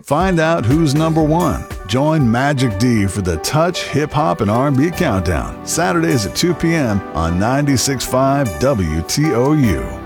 Find out who's number one. Join Magic D for the Touch Hip Hop and R&B Countdown, Saturdays at 2 p.m. on 96.5 WTOU.